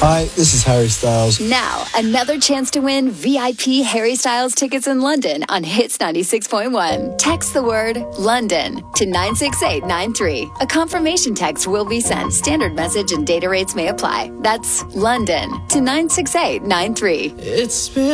Hi, this is Harry Styles. Now, another chance to win VIP Harry Styles tickets in London on Hits 96.1. Text the word London to 96893. A confirmation text will be sent. Standard message and data rates may apply. That's London to 96893. It's been